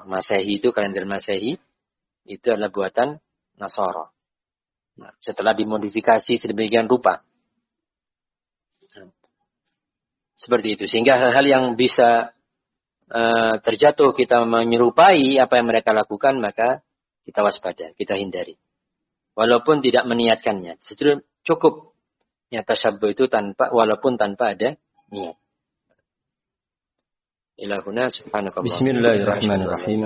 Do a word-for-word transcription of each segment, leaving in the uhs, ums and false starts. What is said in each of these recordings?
Masehi itu, kalender Masehi, itu adalah buatan Nasara. Nah, setelah dimodifikasi sedemikian rupa. Seperti itu. Sehingga hal-hal yang bisa uh, terjatuh kita menyerupai apa yang mereka lakukan, maka kita waspada, kita hindari. Walaupun tidak meniatkannya. Justru cukup ya tasyabbuh itu tanpa, walaupun tanpa ada niat. Ilahuna subhanakallah. Bismillahirrahmanirrahim.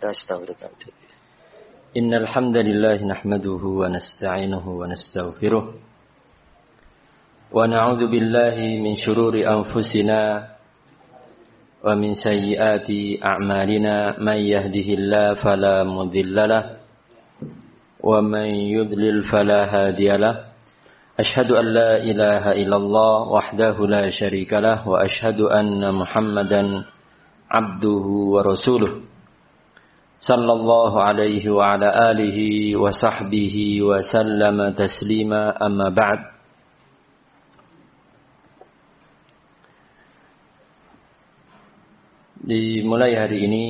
Innal hamdalillah nahmaduhu wa nasta'inuhu wa nastaghfiruh. Wa na'udzu billahi min shururi anfusina wa min sayyiati a'malina. May yahdihillahu fala mudilla lahu wa man yudlil fala hadiya lahu. Ashhadu an la ilaha illallah wahdahu la syarika lah wa ashhadu anna Muhammadan abduhu wa rasuluh sallallahu alaihi wa ala alihi wa sahbihi wa sallama taslima amma ba'd. Dimulai hari ini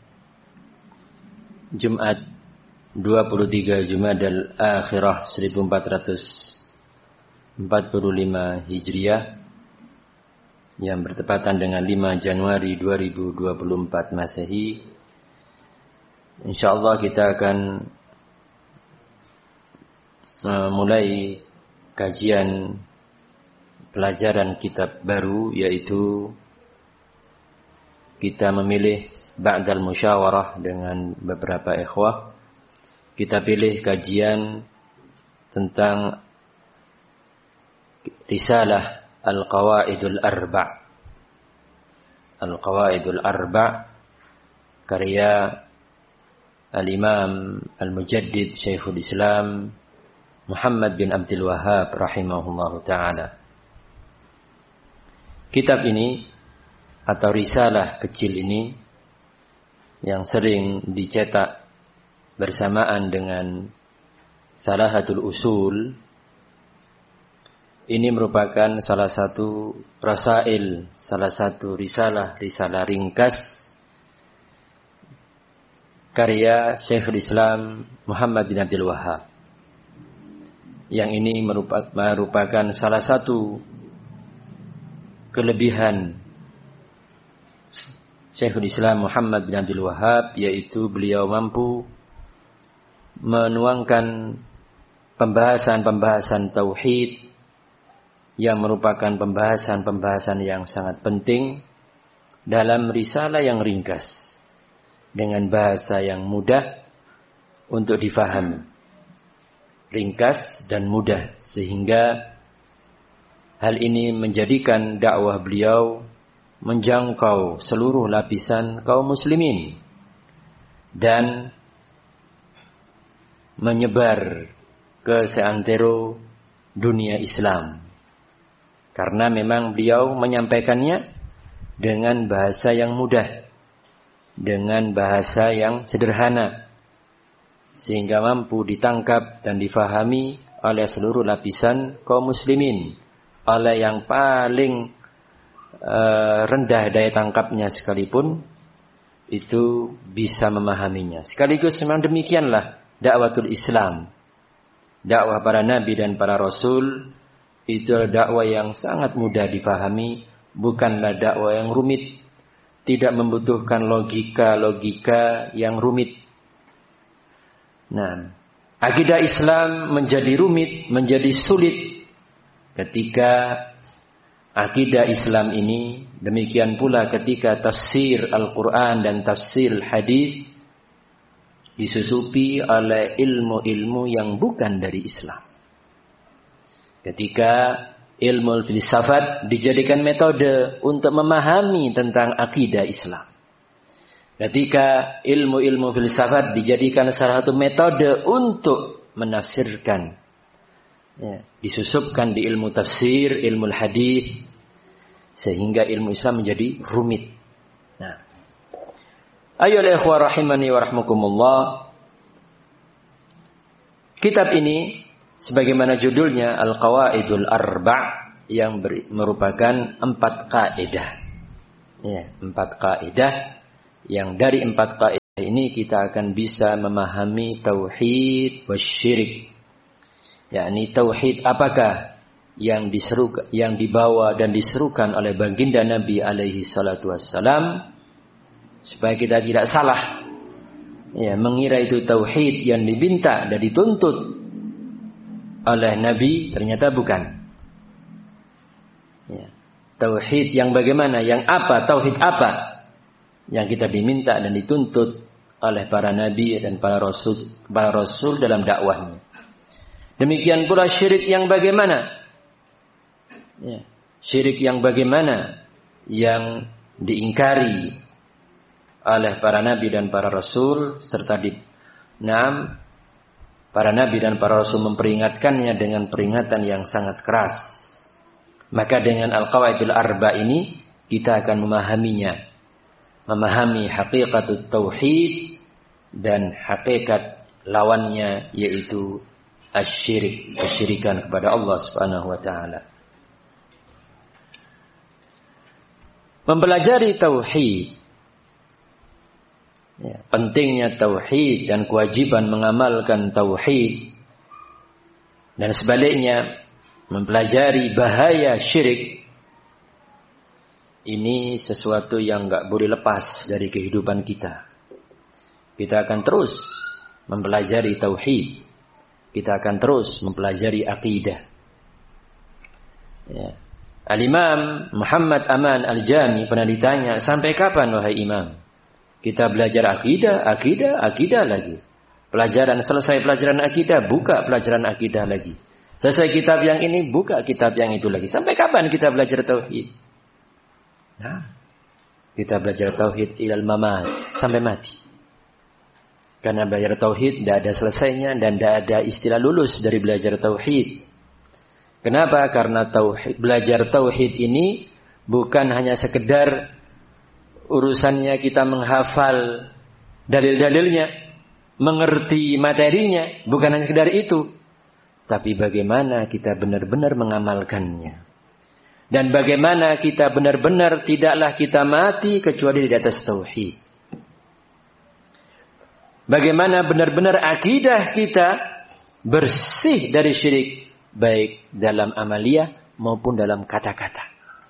Jumat dua puluh tiga Jumadal Akhirah seribu empat ratus empat puluh lima Hijriah yang bertepatan dengan lima Januari dua ribu dua puluh empat Masehi. Insyaallah kita akan memulai kajian pelajaran kitab baru, yaitu kita memilih ba'dal musyawarah dengan beberapa ikhwah. Kita pilih kajian tentang Risalah Al-Qawaidul Arba' Al-Qawaidul Arba' karya Al-Imam Al-Mujaddid Syekhul Islam Muhammad bin Abdul Wahhab rahimahullahu ta'ala. Kitab ini atau risalah kecil ini yang sering dicetak bersamaan dengan Salahatul Usul, ini merupakan salah satu rasail, salah satu risalah, risalah ringkas karya Syekhul Islam Muhammad bin Abdul Wahhab. Yang ini merupakan salah satu kelebihan Syekhul Islam Muhammad bin Abdul Wahhab, yaitu beliau mampu menuangkan pembahasan-pembahasan tauhid yang merupakan pembahasan-pembahasan yang sangat penting dalam risalah yang ringkas dengan bahasa yang mudah untuk difahami. Ringkas dan mudah, sehingga hal ini menjadikan dakwah beliau menjangkau seluruh lapisan kaum muslimin dan menyebar ke seantero dunia Islam. Karena memang beliau menyampaikannya dengan bahasa yang mudah, dengan bahasa yang sederhana, sehingga mampu ditangkap dan difahami oleh seluruh lapisan kaum muslimin, oleh yang paling uh, rendah daya tangkapnya sekalipun itu bisa memahaminya. Sekaligus memang demikianlah dakwatul Islam, dakwah para nabi dan para rasul. Itu dakwah yang sangat mudah dipahami, bukanlah dakwah yang rumit, tidak membutuhkan logika-logika yang rumit. Nah, akidah Islam menjadi rumit, menjadi sulit ketika akidah Islam ini, demikian pula ketika tafsir Al-Quran dan tafsir hadis disusupi oleh ilmu-ilmu yang bukan dari Islam. Ketika ilmu filsafat dijadikan metode untuk memahami tentang akidah Islam. Ketika ilmu-ilmu filsafat dijadikan salah satu metode untuk menafsirkan, ya, disusupkan di ilmu tafsir, ilmu hadis, sehingga ilmu Islam menjadi rumit. Nah, ayolah ikhwah rahimani wa rahmukumullah. Kitab ini sebagaimana judulnya Al-Qawaidul Arba' yang ber, merupakan empat kaidah. Ya, empat kaidah yang dari empat kaidah Ini kita akan bisa memahami tauhid wasyirik. Yakni tauhid apakah yang diseru, yang dibawa dan diserukan oleh baginda Nabi alaihi salatu wassalam, supaya kita tidak salah ya, mengira itu tauhid yang diminta dan dituntut oleh Nabi, ternyata bukan. Ya. Tauhid yang bagaimana, yang apa, tauhid apa yang kita diminta dan dituntut oleh para nabi dan para rasul, para rasul dalam dakwahnya. Demikian pula syirik yang bagaimana? Ya. Syirik yang bagaimana yang diingkari oleh para nabi dan para rasul, serta di enam para nabi dan para rasul memperingatkannya dengan peringatan yang sangat keras. Maka dengan al-qawaidul arba ini kita akan memahaminya, memahami hakikatut tauhid dan hakikat lawannya, yaitu asyirik, kesyirikan kepada Allah Subhanahu wa taala. Mempelajari tauhid, ya, pentingnya tauhid dan kewajiban mengamalkan tauhid, dan sebaliknya mempelajari bahaya syirik, ini sesuatu yang enggak boleh lepas dari kehidupan kita. Kita akan terus mempelajari tauhid, kita akan terus mempelajari akidah. Ya. Al-Imam Muhammad Aman Al-Jami pernah ditanya, sampai kapan wahai Imam kita belajar akidah, akidah, akidah lagi. Pelajaran selesai pelajaran akidah, buka pelajaran akidah lagi. Selesai kitab yang ini, buka kitab yang itu lagi. Sampai kapan kita belajar tauhid? Nah, kita belajar tauhid ilal mamat, sampai mati. Karena belajar tauhid tidak ada selesainya dan tidak ada istilah lulus dari belajar tauhid. Kenapa? Karena tauhid, belajar tauhid ini bukan hanya sekedar urusannya kita menghafal dalil-dalilnya, mengerti materinya, bukan hanya sekedar itu. Tapi bagaimana kita benar-benar mengamalkannya. Dan bagaimana kita benar-benar tidaklah kita mati kecuali di atas tauhid. Bagaimana benar-benar akidah kita bersih dari syirik, baik dalam amaliyah maupun dalam kata-kata.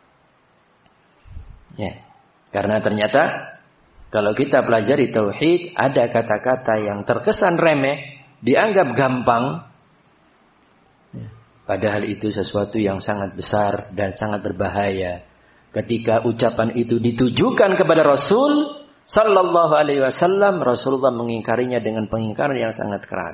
Ya, karena ternyata kalau kita pelajari tauhid, ada kata-kata yang terkesan remeh, dianggap gampang, ya, padahal itu sesuatu yang sangat besar dan sangat berbahaya. Ketika ucapan itu ditujukan kepada Rasul Sallallahu Alaihi Wasallam, Rasulullah mengingkarinya dengan pengingkaran yang sangat keras.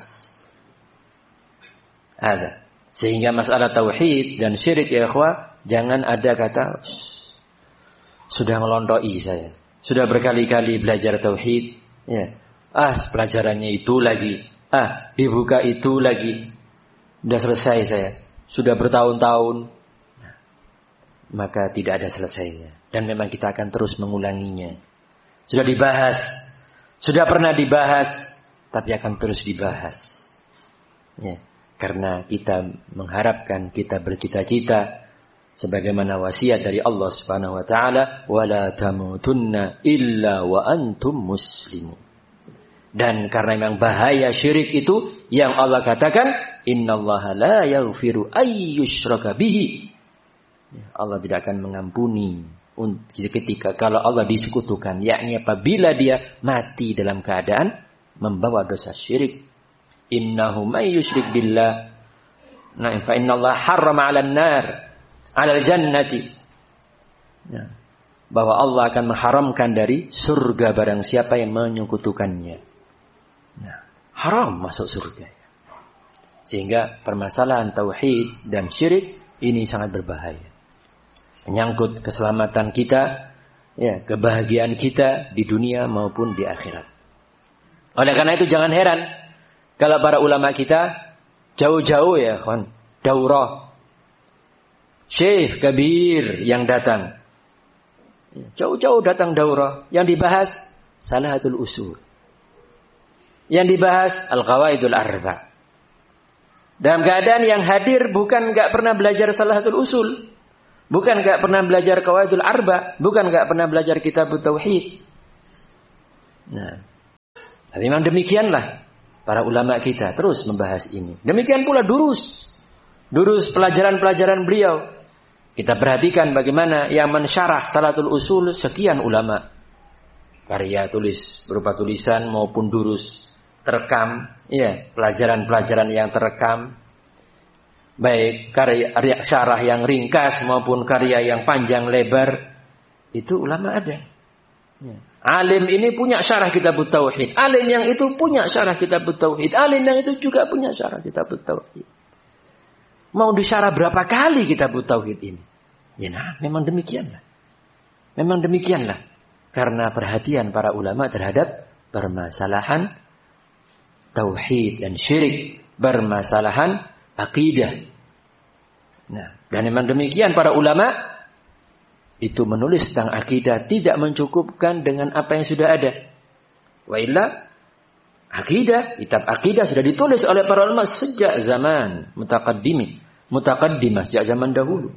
Ada. Sehingga masalah tauhid dan syirik, ya ikhwah, jangan ada kata sudah ngelontoi saya, sudah berkali-kali belajar tauhid, ya, ah pelajarannya itu lagi, ah dibuka itu lagi, sudah selesai saya, sudah bertahun-tahun, maka tidak ada selesainya. Dan memang kita akan terus mengulanginya. Sudah dibahas, sudah pernah dibahas, tapi akan terus dibahas. Ya. Karena kita mengharapkan, kita bercita-cita sebagaimana wasiat dari Allah Subhanahu wa taala, wala tamutunna illa wa antum muslimun. Dan karena memang bahaya syirik itu yang Allah katakan, innallaha la yaghfiru ayyushraka bihi. Allah tidak akan mengampuni ketika kalau Allah disekutukan, yakni apabila dia mati dalam keadaan membawa dosa syirik. Innahu may yusyrik billah, nah fa innallaha harrama 'alan nar 'alal jannati, nah, bahwa Allah akan mengharamkan dari surga barang siapa yang menyekutukannya. Nah, haram masuk surga. Sehingga permasalahan tauhid dan syirik ini sangat berbahaya, menyangkut keselamatan kita, ya, kebahagiaan kita di dunia maupun di akhirat. Oleh karena itu jangan heran kalau para ulama kita jauh-jauh, ya kawan, daurah syekh kabir yang datang, jauh-jauh datang daurah, yang dibahas salahatul usul, yang dibahas al-qawaidul arba. Dalam keadaan yang hadir bukan gak pernah belajar salahatul usul, bukan gak pernah belajar qawaidul arba, bukan gak pernah belajar kitab tauhid. Nah, Tapi memang demikianlah para ulama kita terus membahas ini. Demikian pula durus. Durus pelajaran-pelajaran beliau. Kita perhatikan bagaimana yang mensyarah Salatul Usul sekian ulama. Karya tulis berupa tulisan maupun durus terekam. Ya, pelajaran-pelajaran yang terekam. Baik karya syarah yang ringkas maupun karya yang panjang lebar. Itu ulama ada. Ya. Alim ini punya syarah Kitabut Tauhid. Alim yang itu punya syarah Kitabut Tauhid. Alim yang itu juga punya syarah Kitabut Tauhid. Mau disyarah berapa kali Kitabut Tauhid ini? Ya nah, memang demikianlah. Memang demikianlah. Karena perhatian para ulama terhadap permasalahan tauhid dan syirik. Permasalahan akidah. Nah, dan memang demikian para ulama itu menulis tentang akidah tidak mencukupkan dengan apa yang sudah ada. Wa illa akidah, kitab akidah sudah ditulis oleh para ulama sejak zaman mutaqaddimi, mutaqaddimah sejak zaman dahulu.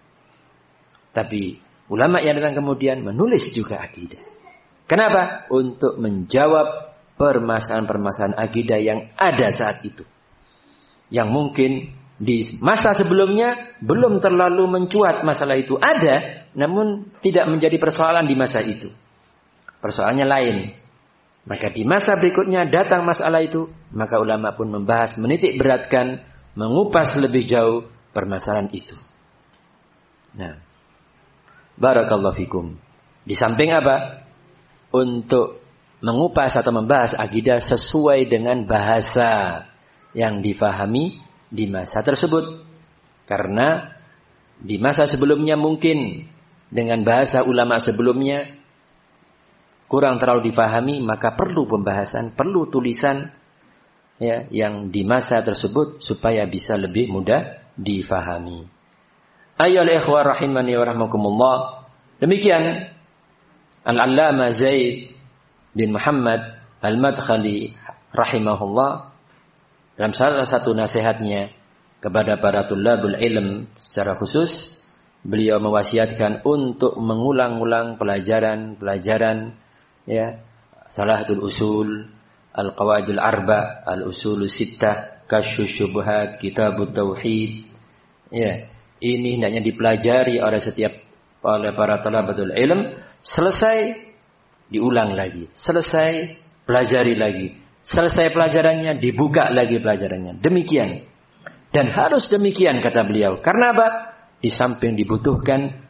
Tapi ulama yang datang kemudian menulis juga akidah. Kenapa? Untuk menjawab permasalahan-permasalahan akidah yang ada saat itu. Yang mungkin di masa sebelumnya belum terlalu mencuat masalah itu. Ada, namun tidak menjadi persoalan di masa itu. Persoalannya lain. Maka di masa berikutnya datang masalah itu. Maka ulama pun membahas, menitik beratkan, mengupas lebih jauh permasalahan itu. Nah, barakallahu fikum. Di samping apa? Untuk mengupas atau membahas akidah sesuai dengan bahasa yang difahami di masa tersebut. Karena di masa sebelumnya mungkin dengan bahasa ulama sebelumnya kurang terlalu difahami, maka perlu pembahasan, perlu tulisan ya, yang di masa tersebut supaya bisa lebih mudah difahami. Ayyuhal ikhwah rahimani wa rahmakumullah. Demikian Al-Allama Zaid bin Muhammad Al-Madkhali rahimahullah dalam salah satu nasihatnya kepada para tullabul ilm secara khusus, beliau mewasiatkan untuk mengulang-ulang pelajaran-pelajaran ya, Salatul Usul, Al-Qawaidul Arba, Al-Usulus Sittah, Kasyfus Syubhat, Kitabut Tauhid. Ya, ini hendaknya dipelajari oleh setiap oleh para talabatul ilm, selesai diulang lagi, selesai pelajari lagi. Selesai pelajarannya, dibuka lagi pelajarannya. Demikian. Dan harus demikian kata beliau. Karena apa? Di samping dibutuhkan,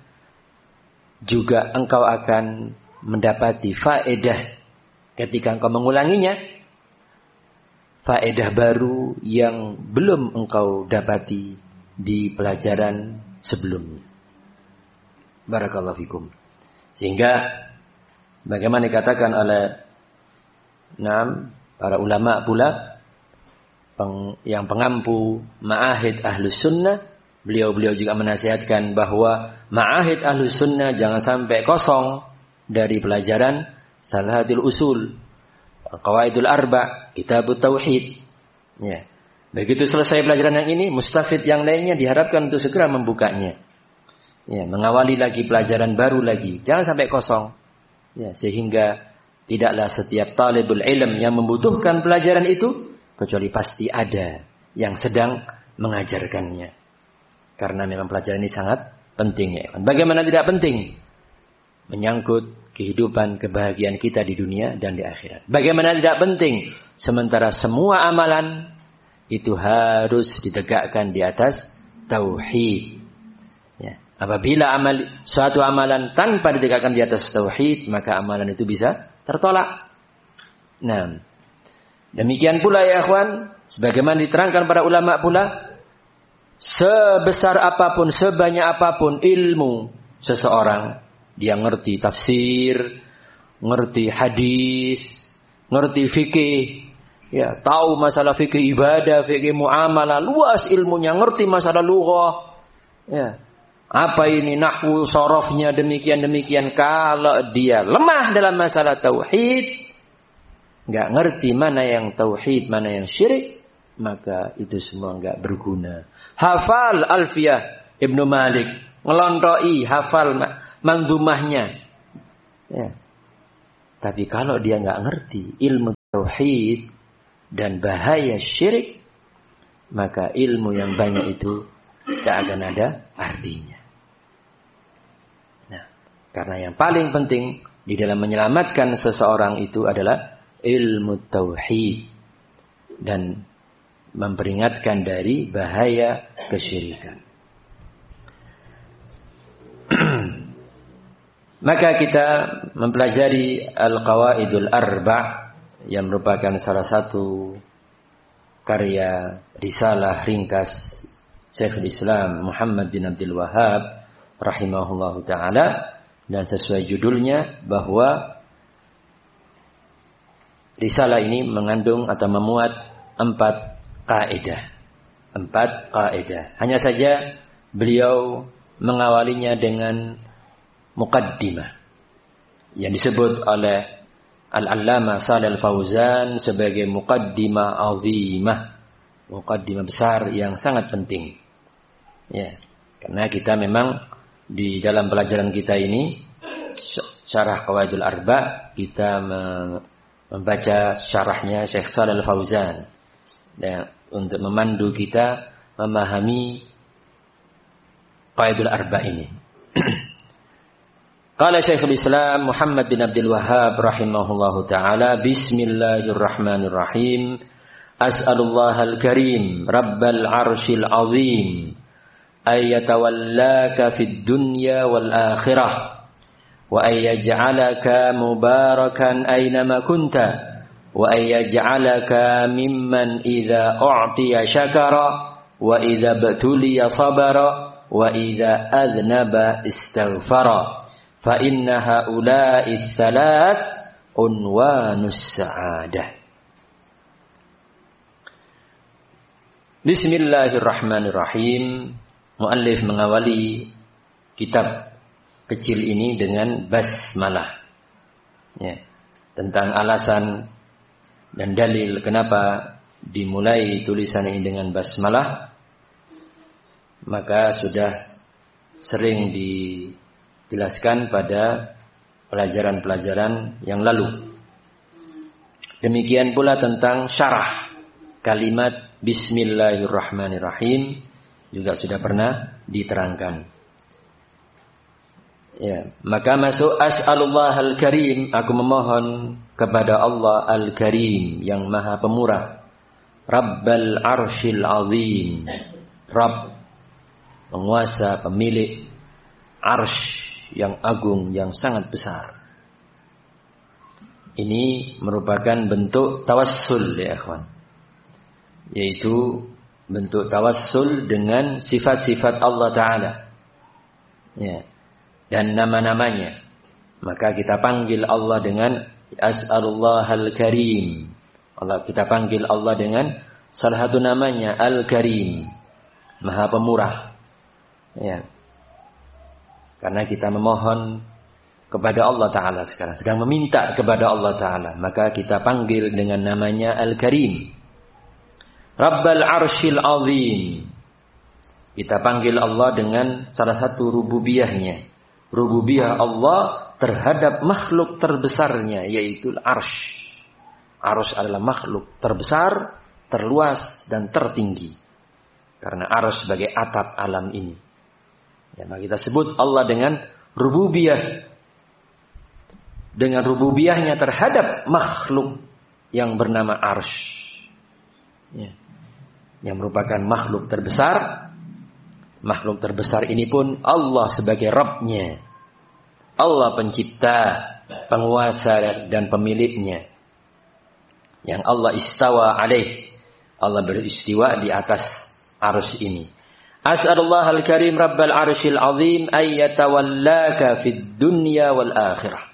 juga engkau akan mendapati faedah ketika engkau mengulanginya. Faedah baru yang belum engkau dapati di pelajaran sebelumnya. Barakallahu fikum. Sehingga bagaimana dikatakan oleh Naam para ulama pula peng, yang pengampu ma'ahid ahlus sunnah, beliau-beliau juga menasihatkan bahwa ma'ahid ahlus sunnah jangan sampai kosong dari pelajaran Salatul Usul, Qawaidul Arba, Kitabut Tauhid. Ya. Begitu selesai pelajaran yang ini, mustafid yang lainnya diharapkan untuk segera membukanya. Ya, mengawali lagi pelajaran baru lagi, jangan sampai kosong. Ya, sehingga tidaklah setiap talibul ilm yang membutuhkan pelajaran itu, kecuali pasti ada yang sedang mengajarkannya. Karena memang pelajaran ini sangat penting. Ya. Bagaimana tidak penting? Menyangkut kehidupan, kebahagiaan kita di dunia dan di akhirat. Bagaimana tidak penting? Sementara semua amalan itu harus ditegakkan di atas tauhid. Ya. Apabila amal, suatu amalan tanpa ditegakkan di atas tauhid, maka amalan itu bisa tertolak. Nah, demikian pula ya ikhwan, sebagaimana diterangkan para ulama pula, sebesar apapun, sebanyak apapun ilmu seseorang, dia ngerti tafsir, ngerti hadis, ngerti fikih, ya, tahu masalah fikih ibadah, fikih muamalah, luas ilmunya, ngerti masalah lughah, ya. Apa ini nahwu, sorofnya demikian-demikian. Kalau dia lemah dalam masalah tauhid, nggak ngerti mana yang tauhid, mana yang syirik, maka itu semua nggak berguna. Hafal Alfiyah Ibnu Malik, ngelontoi, hafal manzumahnya. Ya. Tapi kalau dia nggak ngerti ilmu tauhid dan bahaya syirik, maka ilmu yang banyak itu tak akan ada artinya. Nah, karena yang paling penting di dalam menyelamatkan seseorang itu adalah ilmu tauhid dan memperingatkan dari bahaya kesyirikan. Maka kita mempelajari Al-Qawaidul Arba' yang merupakan salah satu karya risalah ringkas Syekhul Islam Muhammad bin Abdul Wahhab rahimahullahu taala, dan sesuai judulnya bahwa risalah ini mengandung atau memuat empat kaidah. Empat kaidah. Hanya saja beliau mengawalinya dengan muqaddimah yang disebut oleh Al-Allamah Shalih Al-Fauzan sebagai muqaddimah azimah, muqaddimah besar yang sangat penting. Ya, karena kita memang di dalam pelajaran kita ini syarah Qawaidul Arba' kita membaca syarahnya Syekh Shalih Al-Fauzan dan untuk memandu kita memahami Qawaidul Arba' ini. Qala Syekhul Islam Muhammad bin Abdul Wahhab rahimahullahu taala, bismillahirrahmanirrahim. As'alullahal karim rabbal arsyil azim ay yatawallaka fid dunya wal akhirah wa ay yaj'alaka mubarakan aynama kunta wa ay yaj'alaka mimman idza u'tiya syakara wa idza btuliya sabara wa idza adnaba istaghfara. Fa inna haula'i tsalath unwanus sa'adah. Bismillahirrahmanirrahim. Muallif mengawali kitab kecil ini dengan basmalah. Ya, tentang alasan dan dalil kenapa dimulai tulisan ini dengan basmalah, maka sudah sering di jelaskan pada pelajaran-pelajaran yang lalu. Demikian pula tentang syarah kalimat Bismillahirrahmanirrahim juga sudah pernah diterangkan. Ya, maka masuk as'alullahal karim, aku memohon kepada Allah al-karim yang maha pemurah, Rabbal arsyil azim, Rabb penguasa, pemilik arsy yang agung, yang sangat besar. Ini merupakan bentuk tawassul ya ikhwan, yaitu bentuk tawassul dengan sifat-sifat Allah Ta'ala ya, dan nama-namanya. Maka kita panggil Allah dengan As'alullahal Karim. Allah, kita panggil Allah dengan salah satu namanya Al-Karim, Maha Pemurah ya. Karena kita memohon kepada Allah Ta'ala sekarang, sedang meminta kepada Allah Ta'ala, maka kita panggil dengan namanya Al-Karim. Rabbal arsyil azim, kita panggil Allah dengan salah satu rububiyahnya, rububiyah Allah terhadap makhluk terbesarnya, yaitu arsy. Arsy adalah makhluk terbesar, terluas dan tertinggi, karena arsy sebagai atap alam ini. Ya, maka kita sebut Allah dengan rububiyah, dengan rububiyahnya terhadap makhluk yang bernama arsy ya, yang merupakan makhluk terbesar. Makhluk terbesar ini pun Allah sebagai Rabbnya, Allah pencipta, penguasa dan pemiliknya, yang Allah istawa alaih, Allah beristiwa di atas arsy ini. As'alullahal karim rabbal arsyil azim ay yatawallaka fid dunya wal akhirah.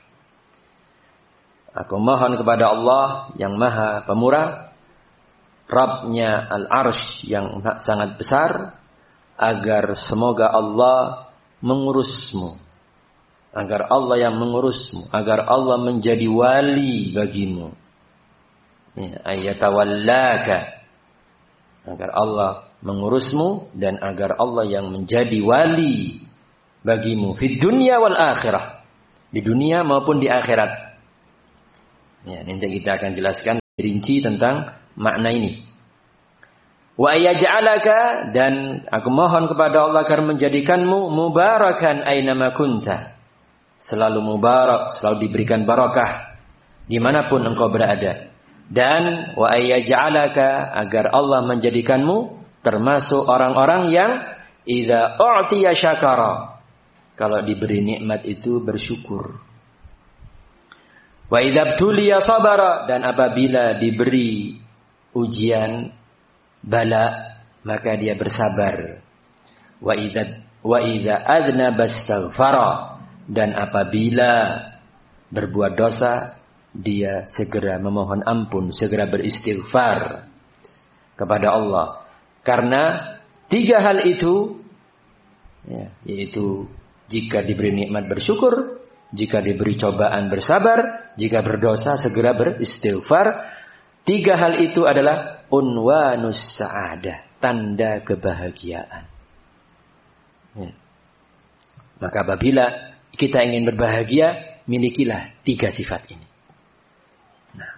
Aku mohon kepada Allah yang maha pemurah, Rabbnya al-arsy yang sangat besar, agar semoga Allah mengurusmu, agar Allah yang mengurusmu, agar Allah menjadi wali bagimu. Ya, ay yatawallaka, agar Allah mengurusmu dan agar Allah yang menjadi wali bagimu fid dunya wal akhirah, di dunia maupun di akhirat. Ya, nanti kita akan jelaskan rinci tentang makna ini. Wa yaj'alaka, dan aku mohon kepada Allah agar menjadikanmu mubarakan ainama kunta, selalu mubarak, selalu diberikan barakah dimanapun engkau berada. Dan wa yaj'alaka, agar Allah menjadikanmu termasuk orang-orang yang idza u'tiya syakara, kalau diberi nikmat itu bersyukur. Wa idza btuliya sabara, dan apabila diberi ujian bala, maka dia bersabar. Wa idza wa idza adnaba astaghfara, dan apabila berbuat dosa dia segera memohon ampun, segera beristighfar kepada Allah. Karena tiga hal itu, ya, yaitu jika diberi nikmat bersyukur, jika diberi cobaan bersabar, jika berdosa segera beristighfar. Tiga hal itu adalah unwanus sa'adah, tanda kebahagiaan. Ya. Maka apabila kita ingin berbahagia, milikilah tiga sifat ini. Nah.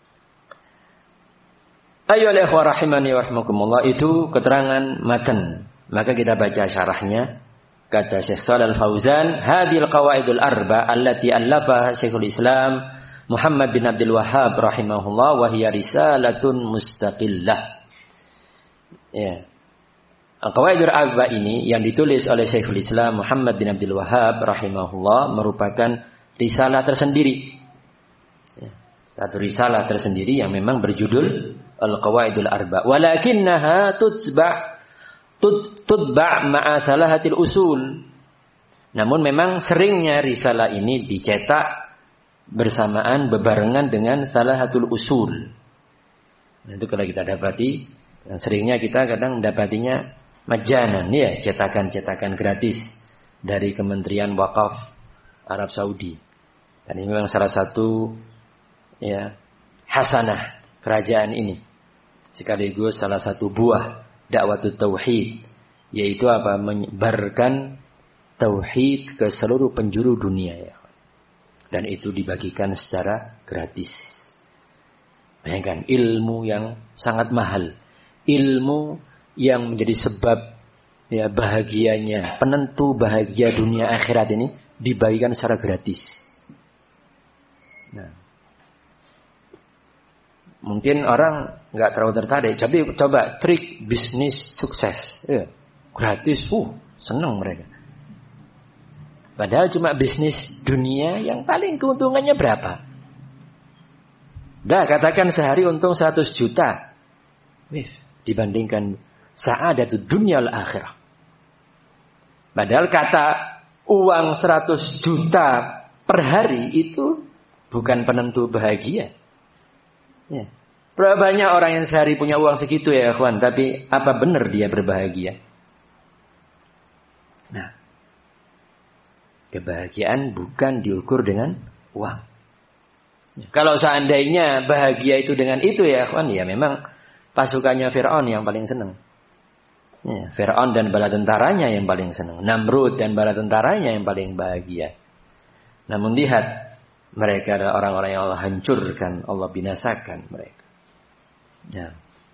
Ayyuhal ikhwah rahimani wa rahimakumullah, itu keterangan matan. Maka kita baca syarahnya. Kata Syekh Shalal Fauzan, hadhil qawaidul arba allati allafaha Syekhul Islam Muhammad bin Abdul Wahhab rahimahullah wa hiya risalatun mustaqillah. Ya. Al-Qawaidul Arba ini yang ditulis oleh Syekhul Islam Muhammad bin Abdul Wahhab rahimahullah merupakan risalah tersendiri. Ya. Satu risalah tersendiri yang memang berjudul Al-Qawaidul Arba. Walakinnaha tutba' tutba' ma'a salahatil usul. Namun memang seringnya risalah ini dicetak bersamaan, bebarengan dengan salahatul usul. Nah, itu kalau kita dapati, seringnya kita kadang mendapatinya majanan, ya, cetakan-cetakan gratis dari Kementerian Wakaf Arab Saudi. Dan ini memang salah satu, ya, hasanah kerajaan ini. Sekaligus salah satu buah dakwatut tauhid, yaitu apa? Menyebarkan tauhid ke seluruh penjuru dunia, ya. Dan itu dibagikan secara gratis. Bayangkan, ilmu yang sangat mahal, ilmu yang menjadi sebab, ya, bahagianya, penentu bahagia dunia akhirat ini dibagikan secara gratis. Nah, mungkin orang nggak terlalu tertarik, tapi coba trik bisnis sukses, ya, gratis, uh, senang mereka. Padahal cuma bisnis dunia yang paling keuntungannya berapa? Dah, katakan sehari untung seratus juta. Wih, dibandingkan sa'adatud dunya wal akhirah. Padahal kata uang seratus juta per hari itu bukan penentu bahagia. Ya. Berapa banyak orang yang sehari punya uang segitu, ya kawan, tapi apa benar dia berbahagia? Nah, kebahagiaan bukan diukur dengan uang. Ya. Kalau seandainya bahagia itu dengan itu, ya kawan, ya memang pasukannya Fir'aun yang paling senang. Ya, Fir'aun dan bala tentaranya yang paling senang. Namrud dan bala tentaranya yang paling bahagia. Namun lihat, mereka adalah orang-orang yang Allah hancurkan, Allah binasakan mereka. Ya.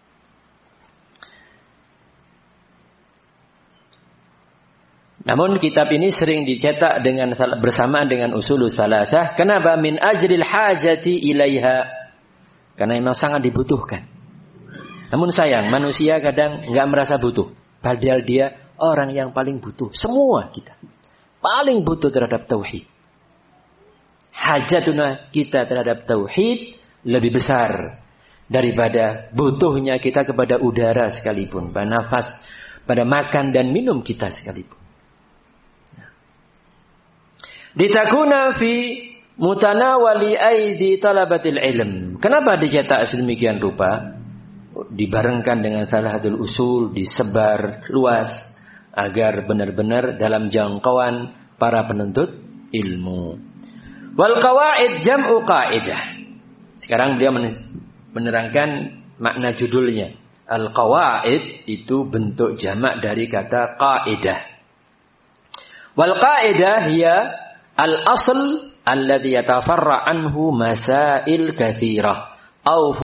Namun kitab ini sering dicetak dengan bersamaan dengan usulus salasah. Kenapa? Min ajril hajati ilaiha. Karena memang sangat dibutuhkan. Namun sayang, manusia kadang nggak merasa butuh. Padahal dia orang yang paling butuh. Semua kita paling butuh terhadap tauhid. Hajatuna kita terhadap tauhid lebih besar daripada butuhnya kita kepada udara sekalipun, pada nafas, pada makan dan minum kita sekalipun. Ditakuna fi mutanawali aidi talabatil ilm. Kenapa dicetak sedemikian rupa? Dibarengkan dengan salahatul usul, disebar luas agar benar-benar dalam jangkauan para penuntut ilmu. Wal qawaid jam'u qaidah. Sekarang dia menerangkan makna judulnya. Al qawaid itu bentuk jamak dari kata qaidah. Wal qaidah hiya al asl alladhi yatafarra anhu masail katsirah. Au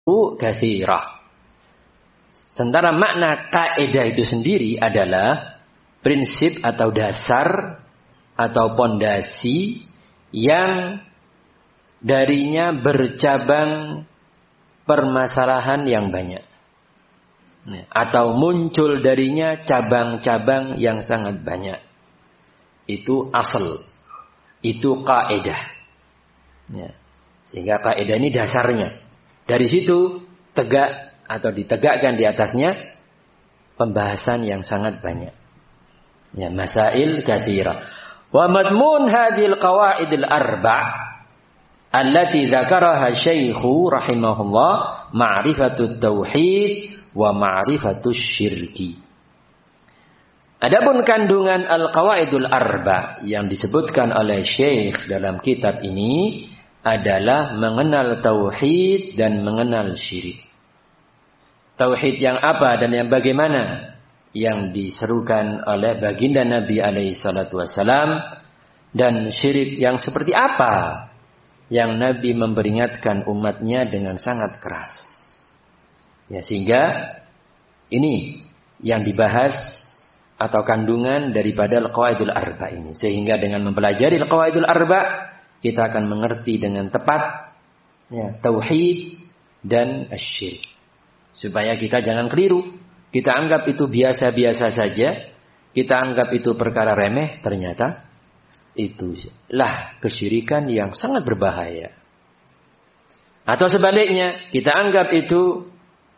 katsirah. Sementara makna kaidah itu sendiri adalah prinsip atau dasar atau pondasi yang darinya bercabang permasalahan yang banyak. Atau muncul darinya cabang-cabang yang sangat banyak. Itu asal. Itu kaidah. Ya. Sehingga kaidah ini dasarnya. Dari situ tegak atau ditegakkan di atasnya pembahasan yang sangat banyak. Ya, masail katsira. Wa madmun hadhil qawaidil arba' allati dzakaraha syaikhu rahimahullah ma'rifatut tauhid wa ma'rifatus syirki. Adapun kandungan al-qawaidul arba' yang disebutkan oleh Syekh dalam kitab ini adalah mengenal tauhid dan mengenal syirik. Tauhid yang apa dan yang bagaimana yang diserukan oleh baginda Nabi alaihi salatu wassalam, dan syirik yang seperti apa yang Nabi memperingatkan umatnya dengan sangat keras. Ya, sehingga ini yang dibahas atau kandungan daripada al-qawaidul arba ini. Sehingga dengan mempelajari al-qawaidul arba kita akan mengerti dengan tepat ya, tauhid dan asyirik. Supaya kita jangan keliru. Kita anggap itu biasa-biasa saja. Kita anggap itu perkara remeh. Ternyata itulah kesyirikan yang sangat berbahaya. Atau sebaliknya. Kita anggap itu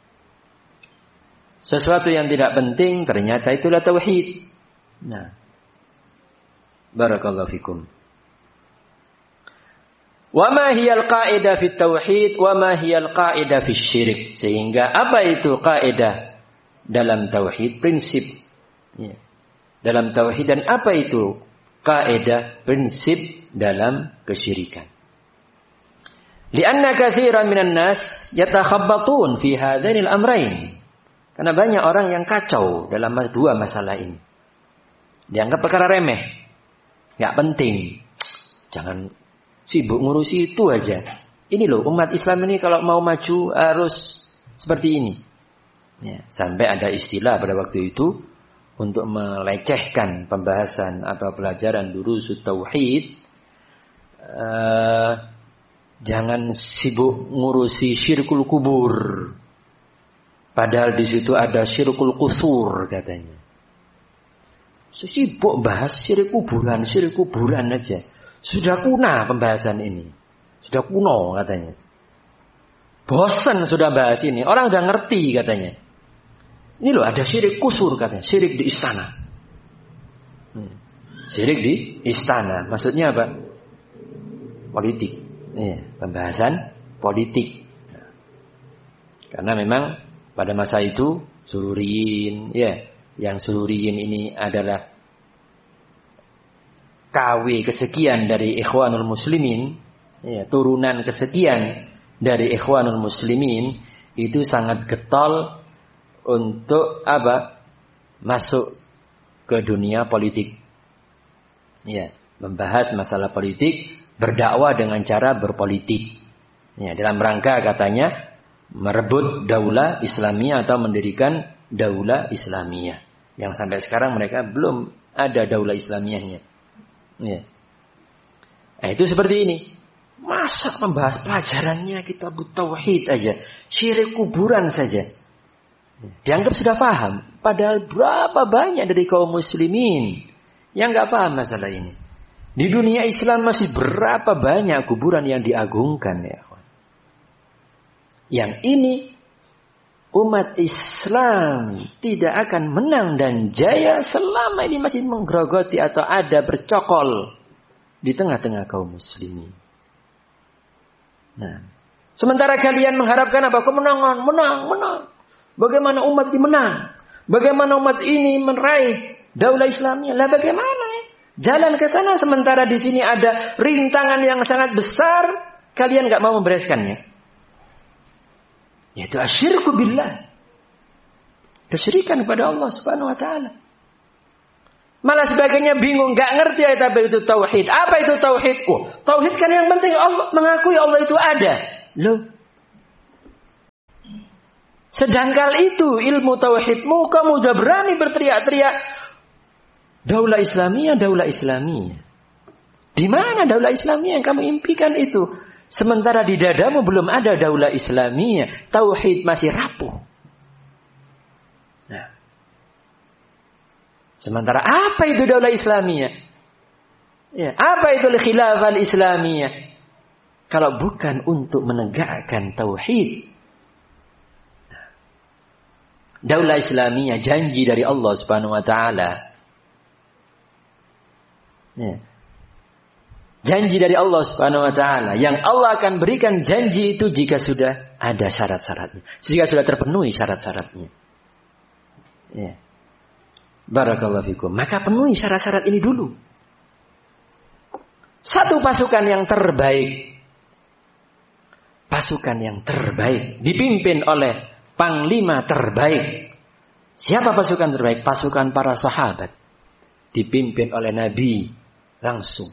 sesuatu yang tidak penting. Ternyata itulah tauhid. Nah. Barakallahu fikum. Wa ma hiyal qa'idah fit tauhid wa ma hiyal qa'idah fis syirik. Sehingga apa itu kaidah dalam tauhid, prinsip ya. Dalam tauhid, dan apa itu kaidah, prinsip dalam kesyirikan. Lianna katsiran minan nas yatakhabbatun fi hadainil amrayn. Karena banyak orang yang kacau dalam dua masalah ini. Dianggap perkara remeh, enggak penting. Jangan sibuk ngurusi itu aja. Ini loh, umat Islam ini kalau mau maju harus seperti ini. Ya, sampai ada istilah pada waktu itu untuk melecehkan pembahasan atau pelajaran durusut tauhid. Uh, jangan sibuk ngurusi syirkul kubur. Padahal di situ ada syirkul qusur katanya. Sibuk bahas syirik kuburan, syirik kuburan aja. Sudah kuna pembahasan ini. Sudah kuno katanya. Bosan sudah bahas ini. Orang sudah ngerti katanya. Ini loh ada syirik kusur katanya. Syirik di istana. Hmm. Syirik di istana. Maksudnya apa? Politik. Ya, pembahasan politik. Karena memang pada masa itu Sururiyin. Ya, yang Sururiyin ini adalah K W kesekian dari Ikhwanul Muslimin, ya, turunan kesekian dari Ikhwanul Muslimin, itu sangat getol untuk apa? Masuk ke dunia politik. Ya, membahas masalah politik, berdakwah dengan cara berpolitik. Ya, dalam rangka katanya merebut daulah Islamiyah atau mendirikan daulah Islamiyah. Yang sampai sekarang mereka belum ada daulah Islamiyahnya. Ya. Nah, itu seperti ini. Masa membahas pelajarannya kitab tauhid aja, syirik kuburan saja. Dianggap sudah paham. Padahal berapa banyak dari kaum muslimin yang nggak paham masalah ini. Di dunia Islam masih berapa banyak kuburan yang diagungkan ya. Yang ini umat Islam tidak akan menang dan jaya selama ini masih menggerogoti atau ada bercokol di tengah-tengah kaum muslimin. Nah, sementara kalian mengharapkan apa? Kemenangan, menang, menang. Bagaimana umat ini menang? Bagaimana umat ini meraih daulah Islamnya? Lah bagaimana? Jalan ke sana sementara di sini ada rintangan yang sangat besar, kalian enggak mau membereskannya. Yaitu asyirku billah. Kesyirikan kepada Allah Subhanahu wa taala. Malah sebagainya bingung, enggak ngerti apa itu tauhid. Apa itu tauhid? Oh, tauhid kan yang penting Allah mengakui Allah itu ada. Loh, Sedangkan itu ilmu tauhidmu, kamu sudah berani berteriak-teriak, daulah Islamiyah, daulah Islamiyah. Di mana daulah Islamiyah yang kamu impikan itu? Sementara di dadamu belum ada daulah Islamiyah, tauhid masih rapuh. Nah. Sementara apa itu daulah Islamiyah? Ya, apa itu khilafah Islamiyah? Kalau bukan untuk menegakkan tauhid. Daulah Islamiyah janji dari Allah Subhanahu wa taala. Ya. Janji dari Allah Subhanahu wa taala yang Allah akan berikan janji itu jika sudah ada syarat-syaratnya. Jika sudah terpenuhi syarat-syaratnya. Ya. Barakallahu fikum. Maka penuhi syarat-syarat ini dulu. Satu pasukan yang terbaik. Pasukan yang terbaik dipimpin oleh panglima terbaik. Siapa pasukan terbaik? Pasukan para sahabat. Dipimpin oleh Nabi langsung.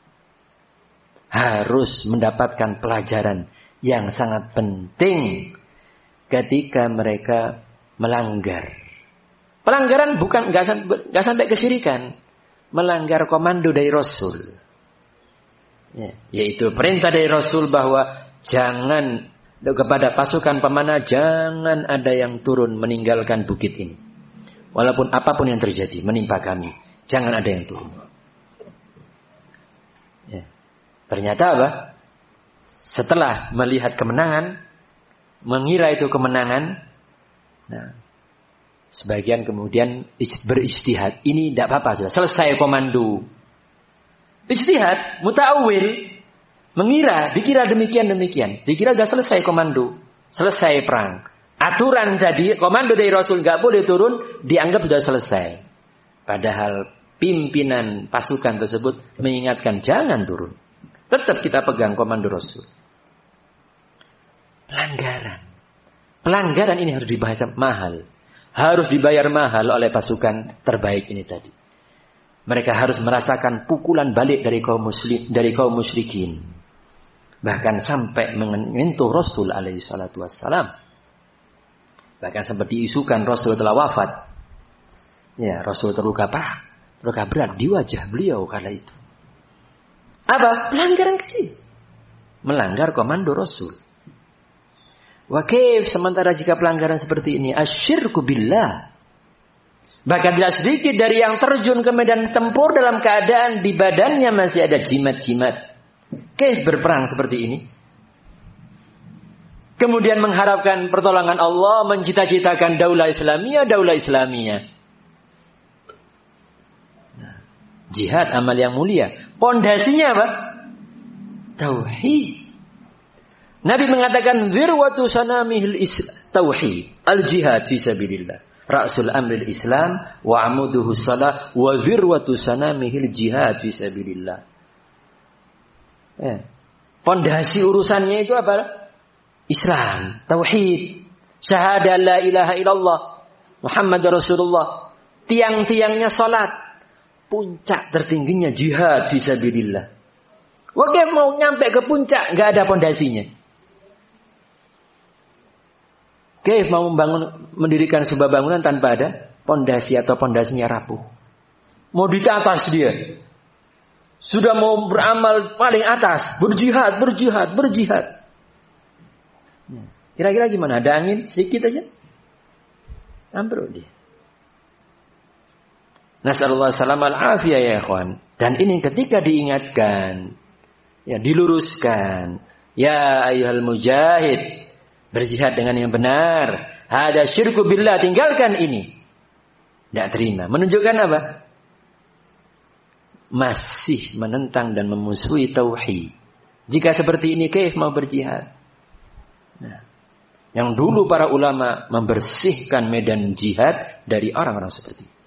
Harus mendapatkan pelajaran yang sangat penting ketika mereka melanggar. Pelanggaran bukan nggak sampai kesyirikan. Melanggar komando dari Rasul. Ya, yaitu perintah dari Rasul bahwa jangan kepada pasukan pemanah, jangan ada yang turun meninggalkan bukit ini. Walaupun apapun yang terjadi menimpa kami, jangan ada yang turun. Ya. Ternyata apa? Setelah melihat kemenangan, mengira itu kemenangan, nah, sebagian kemudian beristihad. Ini tidak apa-apa, sudah selesai komando. Istihad, muta'awil. Mengira, dikira demikian-demikian. Dikira sudah selesai komando. Selesai perang. Aturan tadi, komando dari Rasul gak boleh turun, dianggap sudah selesai. Padahal pimpinan pasukan tersebut mengingatkan, jangan turun. Tetap kita pegang komando Rasul. Pelanggaran. Pelanggaran ini harus dibayar mahal. Harus dibayar mahal oleh pasukan terbaik ini tadi. Mereka harus merasakan pukulan balik dari kaum muslim, dari kaum musyrikin. Bahkan sampai menyentuh Rasul alaihi salatu wassalam. Bahkan sempat diisukan Rasul telah wafat. Ya, Rasul terluka parah, terluka berat di wajah beliau kala itu. Apa? Pelanggaran kecil. Melanggar komando Rasul. Wa kaif sementara jika pelanggaran seperti ini asyirku billah. Bahkan tidak sedikit dari yang terjun ke medan tempur dalam keadaan di badannya masih ada jimat-jimat. Kaif berperang seperti ini. Kemudian mengharapkan pertolongan Allah, mencita-citakan daulah Islamiyah, daulah Islamiyah. Nah, jihad amal yang mulia. Pondasinya apa? Tauhid. Nabi mengatakan zirwatu sanamihil islam tauhid, al-jihad fi sabilillah. Ra'sul amril Islam wa amuduhu salah wa zirwatu sanamihil jihad fi sabilillah. Ya. Pondasi urusannya itu apa? Islam, tauhid, syahadah la ilaha illallah, Muhammad Rasulullah. Tiang-tiangnya salat, puncak tertingginya jihad fi sabilillah. Oke, mau nyampe ke puncak enggak ada pondasinya. Oke, mau membangun mendirikan sebuah bangunan tanpa ada pondasi atau pondasinya rapuh. Mau di atas dia. Sudah mau beramal paling atas, berjihad, berjihad, berjihad. Kira-kira gimana? Ada angin sedikit aja, ambruk dia. Nasallallahu salam al-afiyah ya ikhwan. Dan ini ketika diingatkan, ya diluruskan, ya ayyuhal mujahid, berjihad dengan yang benar. Hada syirku billah, tinggalkan ini. Tidak terima. Menunjukkan apa? Masih menentang dan memusuhi tauhid. Jika seperti ini, kaif mau berjihad? Nah, yang dulu para ulama membersihkan medan jihad dari orang-orang seperti ini.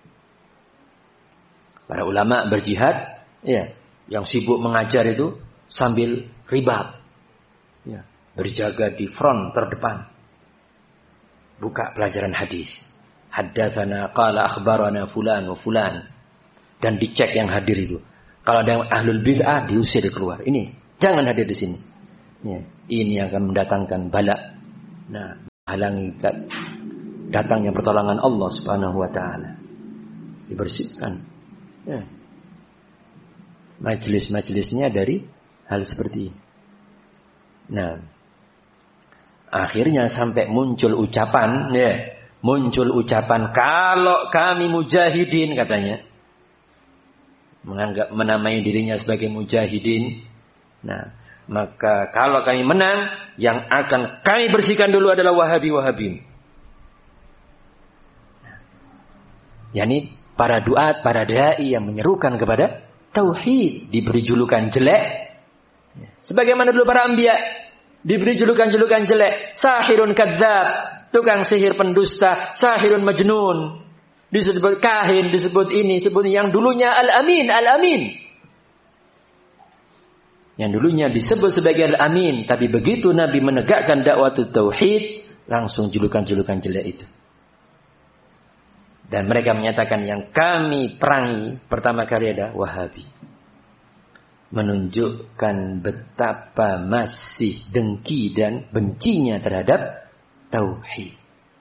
Para ulama berjihad, ya, yang sibuk mengajar itu sambil ribat, ya, berjaga di front terdepan, buka pelajaran hadis. Haddatsana qala akhbarana fulan wa fulan. Dan dicek yang hadir itu. Kalau ada yang ahlul bid'ah diusir keluar. Ini jangan hadir di sini. Ya, ini akan mendatangkan bala. Nah, halangi datangnya pertolongan Allah Subhanahu wa taala. Dibersihkan. Ya. Majelis-majelisnya dari hal seperti ini. Nah, akhirnya sampai muncul ucapan, ya, muncul ucapan kalau kami mujahidin katanya. Menganggap menamai dirinya sebagai mujahidin. Nah, maka kalau kami menang, yang akan kami bersihkan dulu adalah Wahabi-Wahabin. Nah, yakni para duat, para dai yang menyerukan kepada tauhid diberi julukan jelek. Sebagaimana dulu para anbiya diberi julukan-julukan jelek. Sahirun kadzab, tukang sihir pendusta, sahirun majnun. Disebut kahin, disebut ini, disebut ini. Yang dulunya al-amin, al-amin. Yang dulunya disebut sebagai al-amin. Tapi begitu Nabi menegakkan dakwah tauhid, langsung julukan-julukan jelek itu. Dan mereka menyatakan yang kami perangi pertama kali ada Wahabi. Menunjukkan betapa masih dengki dan bencinya terhadap tauhid.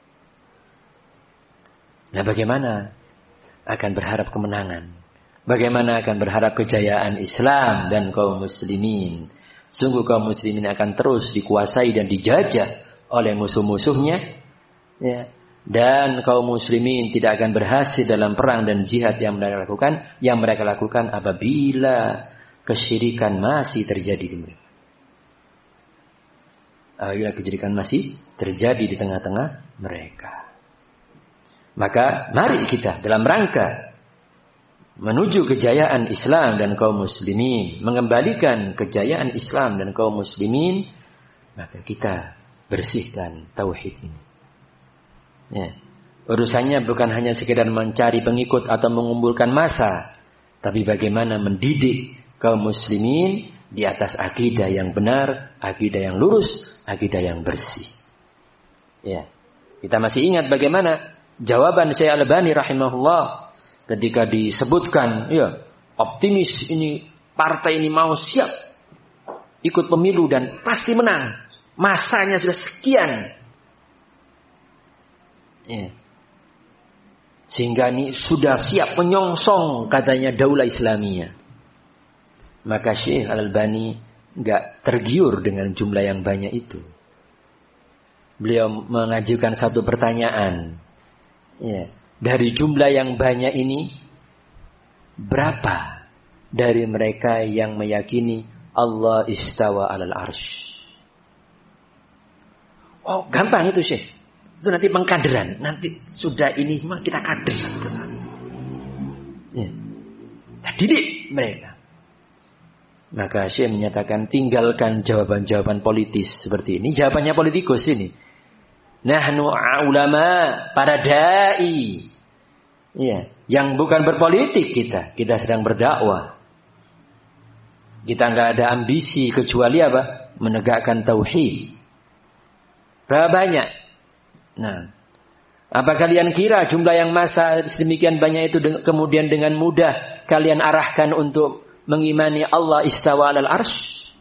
Nah, bagaimana akan berharap kemenangan? Bagaimana akan berharap kejayaan Islam dan kaum muslimin? Sungguh kaum muslimin akan terus dikuasai dan dijajah oleh musuh-musuhnya. Ya. Dan kaum muslimin tidak akan berhasil dalam perang dan jihad yang mereka lakukan, yang mereka lakukan apabila kesyirikan masih terjadi di mereka. Apabila kesyirikan masih terjadi di tengah-tengah mereka. Maka mari kita dalam rangka menuju kejayaan Islam dan kaum muslimin, mengembalikan kejayaan Islam dan kaum muslimin, maka kita bersihkan tauhid ini. Ya. Urusannya bukan hanya sekedar mencari pengikut atau mengumpulkan massa, tapi bagaimana mendidik kaum muslimin di atas akidah yang benar, akidah yang lurus, akidah yang bersih. Ya. Kita masih ingat bagaimana jawaban Syekh Al-Albani rahimahullah ketika disebutkan, ya, optimis ini partai ini mau siap ikut pemilu dan pasti menang. Masanya sudah sekian. Ya. Sehingga ini sudah siap menyongsong katanya daulah Islamiyah. Maka Syekh Al-Albani enggak tergiur dengan jumlah yang banyak itu. Beliau mengajukan satu pertanyaan. Ya, dari jumlah yang banyak ini, berapa dari mereka yang meyakini Allah istawa alal arsy? Oh, gampang itu Syekh. Itu nanti pengkaderan. Nanti sudah ini semua kita kader. Ya. Kita didik mereka. Maka Syekh menyatakan tinggalkan jawaban-jawaban politis seperti ini. Jawabannya politikus ini. Nahnu ulama, para dai. Ya, yang bukan berpolitik kita. Kita sedang berdakwah. Kita enggak ada ambisi kecuali apa? Menegakkan tauhid. Berapa banyak? Nah, apa kalian kira jumlah yang massa sedemikian banyak itu de- kemudian dengan mudah kalian arahkan untuk mengimani Allah istawa alal arsy?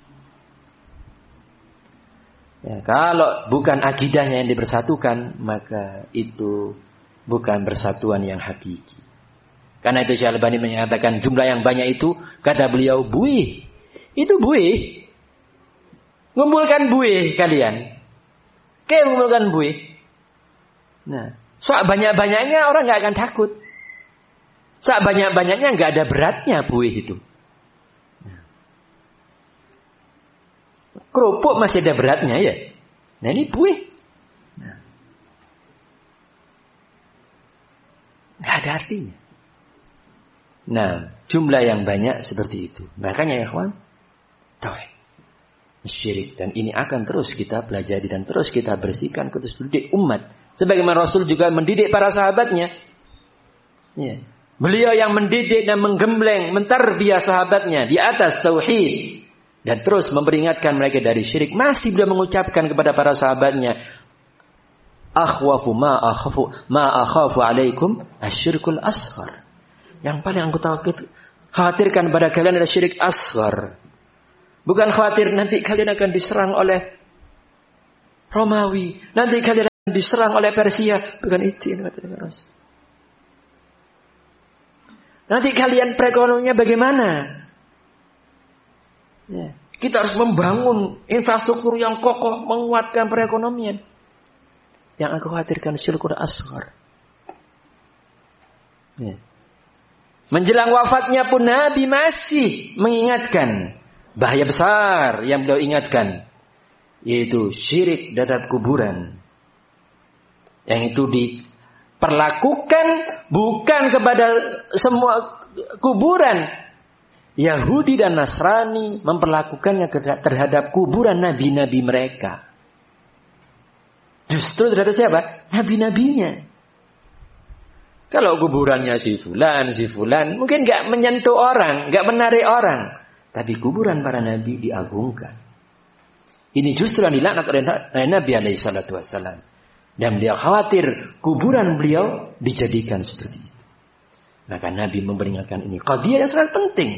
Ya, kalau bukan akidahnya yang dipersatukan, maka itu bukan persatuan yang hakiki. Karena itu Syekh Al-Albani menyatakan jumlah yang banyak itu, kata beliau, buih. Itu buih. Ngumpulkan buih kalian. Kayak ngumpulkan buih. Nah, soal banyak-banyaknya orang nggak akan takut. Soal banyak-banyaknya nggak ada beratnya buih itu. Nah. Kerupuk masih ada beratnya ya. Nah ini buih. Nah. Nggak ada artinya. Nah, jumlah yang banyak seperti itu. Makanya ya kawan, tauhid, syirik, dan ini akan terus kita pelajari dan terus kita bersihkan, terus mendidik umat. Sebagaimana Rasul juga mendidik para sahabatnya. Ya. Beliau yang mendidik dan menggembleng, mentarbiah sahabatnya di atas tauhid. Dan terus memperingatkan mereka dari syirik. Masih beliau mengucapkan kepada para sahabatnya, akhwafu ma akhafu ma akhafu alaikum asyirkul asghar. Yang paling aku khawatirkan pada kalian adalah syirik asghar. Bukan khawatir nanti kalian akan diserang oleh Romawi. Nanti kalian diserang oleh Persia. Bukan itu yang kata Rasul. Nanti kalian perekonomiannya bagaimana? Ya. Kita harus membangun infrastruktur yang kokoh, menguatkan perekonomian. Yang aku khawatirkan syirkul asghar. Ya. Menjelang wafatnya pun Nabi masih mengingatkan bahaya besar yang beliau ingatkan, yaitu syirik terhadap kuburan. Yang itu diperlakukan bukan kepada semua kuburan. Yahudi dan Nasrani memperlakukannya terhadap kuburan nabi-nabi mereka. Justru terhadap siapa? Nabi-nabinya. Kalau kuburannya si fulan, si fulan, mungkin gak menyentuh orang, gak menarik orang. Tapi kuburan para nabi diagungkan. Ini justru yang dilaknat oleh Nabi alaihi salatu wassalam. Dan beliau khawatir kuburan beliau dijadikan seperti itu. Maka Nabi memperingatkan ini. Qadiyah yang sangat penting.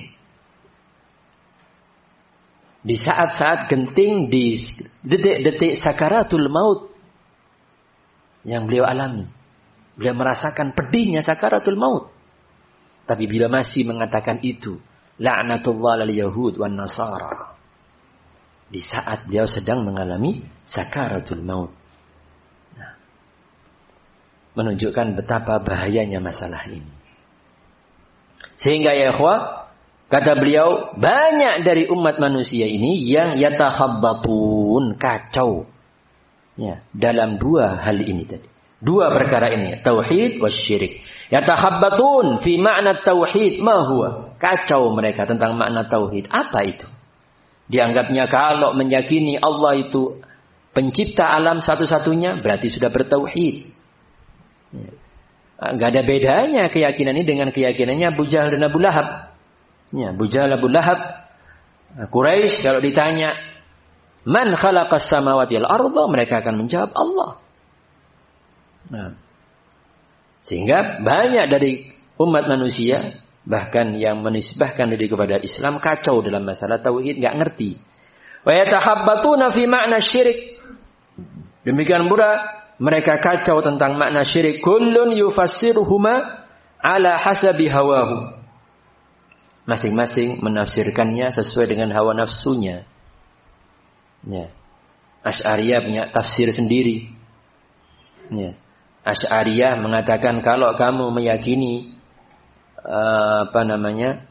Di saat-saat genting, di detik-detik sakaratul maut yang beliau alami. Beliau merasakan pedihnya sakaratul maut. Tapi bila masih mengatakan itu, la'natullah lal yahud wan nasara. Di saat beliau sedang mengalami sakaratul maut. Nah, menunjukkan betapa bahayanya masalah ini. Sehingga ya ikhwah, kata beliau, banyak dari umat manusia ini yang yatakhabbatun, kacau. Ya, dalam dua hal ini tadi. Dua perkara ini, tauhid was syirik. Yatakhabbatun fi makna tauhid ma huwa? Kacau mereka tentang makna tauhid. Apa itu? Dianggapnya kalau meyakini Allah itu pencipta alam satu-satunya, berarti sudah bertauhid. Ya. Gak ada bedanya keyakinan ini dengan keyakinannya Abu Jahal dan Abu Lahab. Ya, Abu Jahal, Abu Lahab, Quraisy kalau ditanya, man khalaqas samawati wal arda, mereka akan menjawab Allah. Nah, sehingga banyak dari umat manusia, bahkan yang menisbahkan diri kepada Islam, kacau dalam masalah tauhid, nggak ngerti. Wa yatahabbatuna fi makna syirik. Demikian pula mereka kacau tentang makna syirik. Kullun yufassiruhuma ala hasabi hawahu. Masing-masing menafsirkannya sesuai dengan hawa nafsunya. Ya. Asy'ariyah punya tafsir sendiri. Ya. Asy'ariyah mengatakan kalau kamu meyakini uh, apa namanya?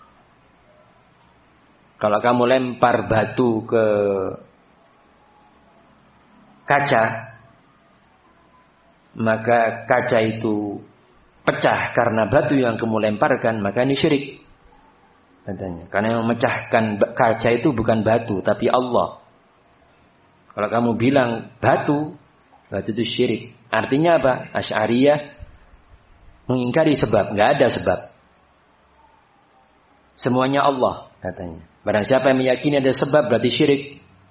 Kalau kamu lempar batu ke kaca, maka kaca itu pecah karena batu yang kamu lemparkan, maka ini syirik. Katanya. Karena yang memecahkan kaca itu bukan batu, tapi Allah. Kalau kamu bilang batu, batu itu syirik. Artinya apa? Asy'ariyah mengingkari sebab. Nggak ada sebab. Semuanya Allah, katanya. Barang siapa yang meyakini ada sebab, berarti syirik.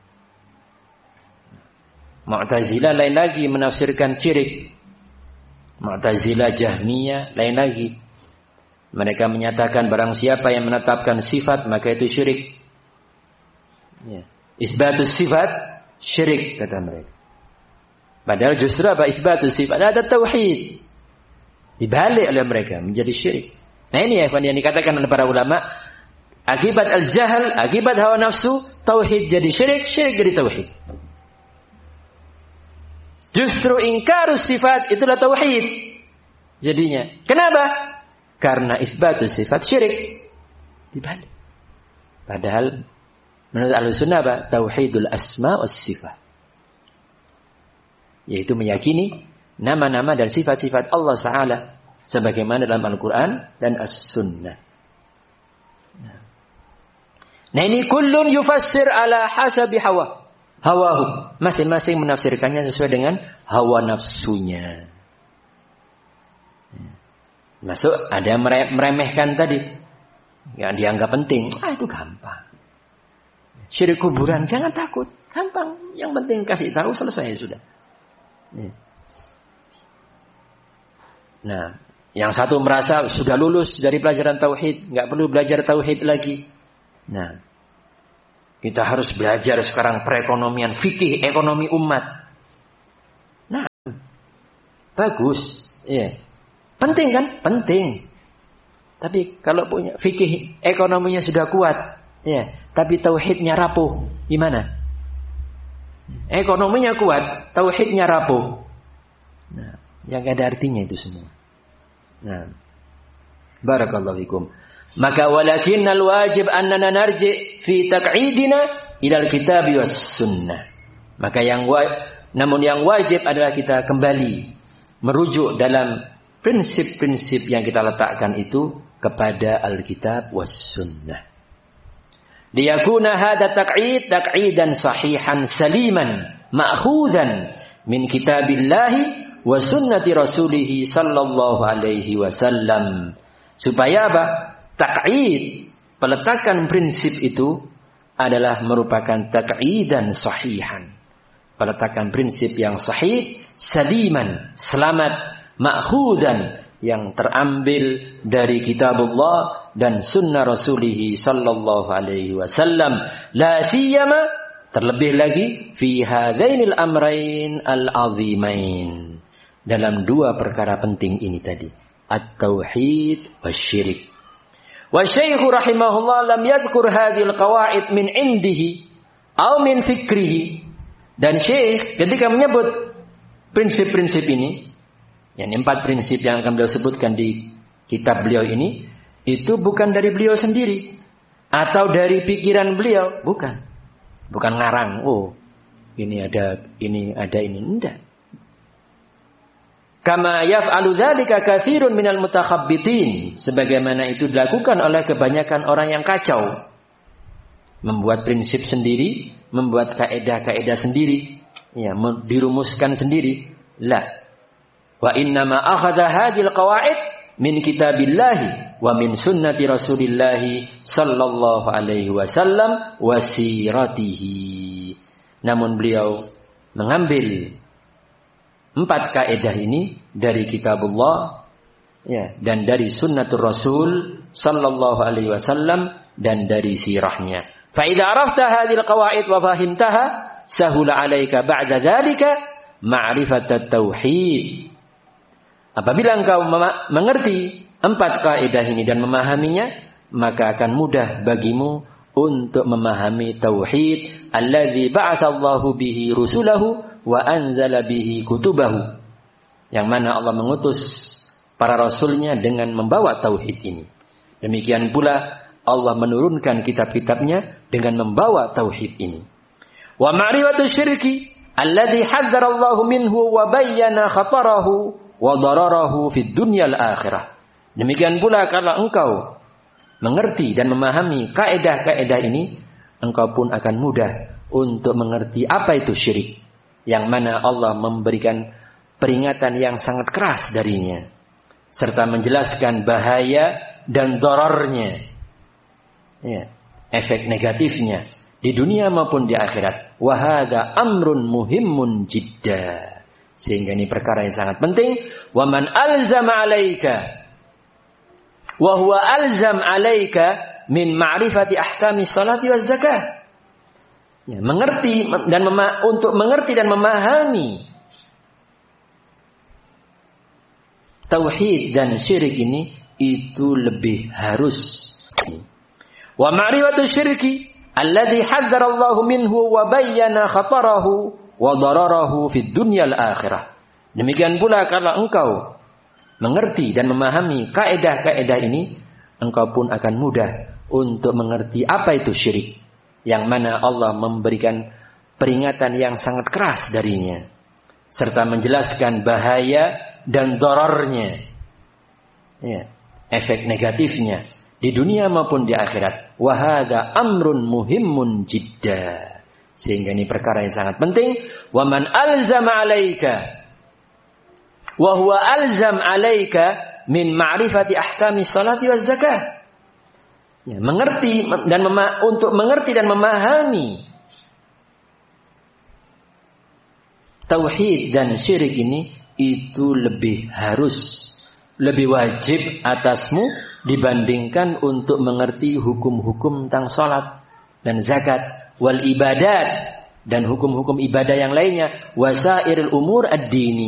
Mu'tazilah lain lagi menafsirkan syirik. Mu'tazilah, Jahmiyah lain lagi. Mereka menyatakan barang siapa yang menetapkan sifat, maka itu syirik. Ya. Isbatus sifat, syirik, kata mereka. Padahal justru apa? Isbatus sifat, ada tauhid. Dibalik oleh mereka, menjadi syirik. Nah ini ya yang dikatakan oleh para ulama. Akibat al-jahal, akibat hawa nafsu, tauhid jadi syirik, syirik jadi tauhid. Justru ingkarus sifat, itulah tauhid. Jadinya. Kenapa? Karena isbatus sifat syirik. Dibalik. Padahal menurut Ahlussunnah apa? Tauhidul asma was sifat. Yaitu meyakini nama-nama dan sifat-sifat Allah Ta'ala sebagaimana dalam Al-Quran dan As-Sunnah. Nah ini kullun yufassir ala hasabi hawa. Hawahu. Masing-masing menafsirkannya sesuai dengan hawa nafsunya. Masuk ada yang meremehkan tadi. Yang dianggap penting. Ah itu gampang. Syirik kuburan jangan takut. Gampang. Yang penting kasih tahu selesai sudah. Nah, yang satu merasa sudah lulus dari pelajaran tauhid, nggak perlu belajar tauhid lagi. Nah, kita harus belajar sekarang perekonomian, fikih ekonomi umat. bagus. Ya. Penting kan? Penting. Tapi kalau punya fikih ekonominya sudah kuat, ya, tapi tauhidnya rapuh, gimana? Ekonominya kuat, tauhidnya rapuh. Nah, yang ada artinya itu semua. Nah, barakallahu fikum. Maka walakinnal wajib annana narji fi taq'idina ila al-kitab was sunnah. Maka yang wa- namun yang wajib adalah kita kembali merujuk dalam prinsip-prinsip yang kita letakkan itu kepada Alkitab was sunnah. Liyakuna hadha taq'id taq'idan sahihan saliman ma'khudhan min kitabillahi wa sunnati rasulih sallallahu alaihi wasallam. Supaya apa? Taq'id, peletakan prinsip itu adalah merupakan taq'idan sahihan. Peletakan prinsip yang sahih, saliman, selamat, ma'khudhan, yang terambil dari kitabullah dan sunnah rasulih sallallahu alaihi wasallam. La siyama, terlebih lagi, fi hadainil amrain al-azimain. Dalam dua perkara penting ini tadi. At-tauhid wasyirik. Wa syaikhu rahimahullah lam yadhkur hadhil qawaid min indihi au min fikrihi. Dan syekh ketika menyebut prinsip-prinsip ini, yang empat prinsip yang akan beliau sebutkan di kitab beliau ini, itu bukan dari beliau sendiri atau dari pikiran beliau, bukan. Bukan ngarang, oh ini ada, ini ada, ini enggak. Kama yaf'alu dzalika katsirun minal mutakhabbitin, sebagaimana itu dilakukan oleh kebanyakan orang yang kacau. Membuat prinsip sendiri, membuat kaidah-kaidah sendiri, ya, dirumuskan sendiri. La. Wa innama akhadha hadhil qawaid min kitabillahi wa min sunnati rasulillahi sallallahu alaihi wasallam wa siratihi. Namun beliau mengambil empat kaidah ini dari kitabullah, ya, dan dari sunnatur rasul sallallahu alaihi wasallam dan dari sirahnya. Fa idza arafta hadhil qawaid wa fahimtaha sahula 'alaika ba'da dzalika ma'rifatat tauhid. Apabila engkau mengerti empat kaidah ini dan memahaminya, maka akan mudah bagimu untuk memahami tauhid alladzi ba'atsallahu bihi rusulahu wa anzala bihi kutubahu, yang mana Allah mengutus para rasulnya dengan membawa tauhid ini. Demikian pula Allah menurunkan kitab-kitabnya dengan membawa tauhid ini. Wa ma'rifatu syirki alladzi hadzarallahu minhu wa bayyana khatarahu wa dararahu fid dunyal akhirah. Demikian pula kalau engkau mengerti dan memahami kaidah-kaidah ini, engkau pun akan mudah untuk mengerti apa itu syirik, yang mana Allah memberikan peringatan yang sangat keras darinya, serta menjelaskan bahaya dan dararnya, ya, efek negatifnya di dunia maupun di akhirat. Wa hadza amrun muhimmun jidda. Sehingga ini perkara yang sangat penting. Wa man alzama 'alaika wa huwa alzam 'alaika min ma'rifati ahkami sholati waz zakah. Ya, mengerti dan mema- untuk mengerti dan memahami tauhid dan syirik ini, itu lebih harus. Wa ma'rifatu syirki alladzi hadzarallahu minhu wa bayyana khatarahu wa dararahu fid dunyal akhirah. Demikian pula kalau engkau mengerti dan memahami kaidah-kaidah ini, engkau pun akan mudah untuk mengerti apa itu syirik, yang mana Allah memberikan peringatan yang sangat keras darinya, serta menjelaskan bahaya dan dararnya, ya, efek negatifnya di dunia maupun di akhirat. Wa hadza amrun muhimmun jidda. Sehingga ini perkara yang sangat penting. Wa man alzama 'alaika wa huwa alzam 'alaika min ma'rifati ahkami sholati waz zakah. Ya, mengerti dan mema- untuk mengerti dan memahami tauhid dan syirik ini, itu lebih harus, lebih wajib atasmu dibandingkan untuk mengerti hukum-hukum tentang salat dan zakat wal ibadat dan hukum-hukum ibadah yang lainnya, wasairil umur ad-dini.